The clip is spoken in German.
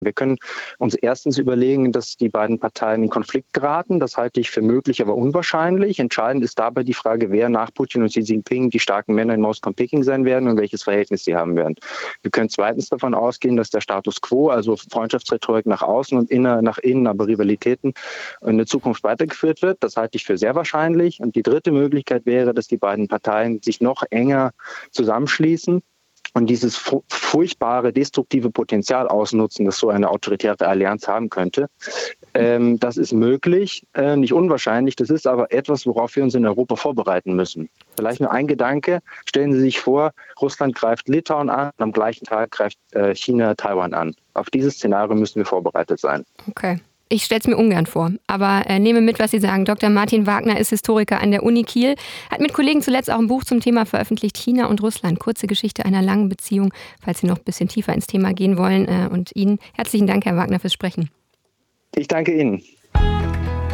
Wir können uns erstens überlegen, dass die beiden Parteien in Konflikt geraten. Das halte ich für möglich, aber unwahrscheinlich. Entscheidend ist dabei die Frage, wer nach Putin und Xi Jinping die starken Männer in Moskau und Peking sein werden und welches Verhältnis sie haben werden. Wir können zweitens davon ausgehen, dass der Status quo, also Freundschaftsrhetorik nach außen und nach innen, aber Rivalitäten, in der Zukunft weitergeführt wird. Das halte ich für sehr wahrscheinlich. Und die dritte Möglichkeit wäre, dass die beiden Parteien sich noch enger zusammenschließen und dieses furchtbare, destruktive Potenzial ausnutzen, das so eine autoritäre Allianz haben könnte. Das ist möglich, nicht unwahrscheinlich. Das ist aber etwas, worauf wir uns in Europa vorbereiten müssen. Vielleicht nur ein Gedanke. Stellen Sie sich vor, Russland greift Litauen an und am gleichen Tag greift China Taiwan an. Auf dieses Szenario müssen wir vorbereitet sein. Okay. Ich stelle es mir ungern vor, aber nehme mit, was Sie sagen. Dr. Martin Wagner ist Historiker an der Uni Kiel, hat mit Kollegen zuletzt auch ein Buch zum Thema veröffentlicht, China und Russland, kurze Geschichte einer langen Beziehung, falls Sie noch ein bisschen tiefer ins Thema gehen wollen. Und Ihnen herzlichen Dank, Herr Wagner, fürs Sprechen. Ich danke Ihnen.